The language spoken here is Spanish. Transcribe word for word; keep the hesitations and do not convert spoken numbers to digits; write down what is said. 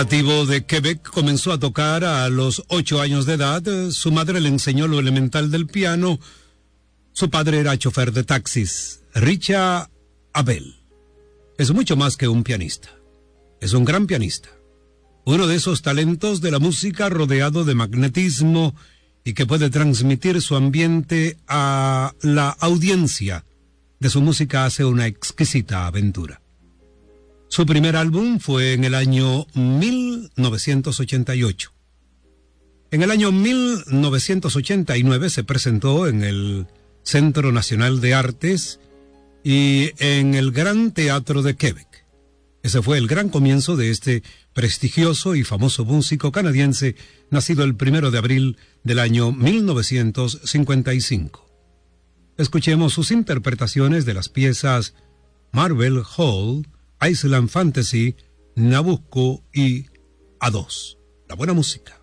Nativo de Quebec, comenzó a tocar a los ocho años de edad. Su madre le enseñó lo elemental del piano. Su padre era chofer de taxis. Richard Abel es mucho más que un pianista. Es un gran pianista. Uno de esos talentos de la música rodeado de magnetismo y que puede transmitir su ambiente a la audiencia. De su música hace una exquisita aventura. Su primer álbum fue en el año mil novecientos ochenta y ocho. En el año mil novecientos ochenta y nueve se presentó en el Centro Nacional de Artes y en el Gran Teatro de Quebec. Ese fue el gran comienzo de este prestigioso y famoso músico canadiense, nacido el primero de abril del año mil novecientos cincuenta y cinco. Escuchemos sus interpretaciones de las piezas Marble Hall, Island Fantasy, Nabucco y A dos. La buena música.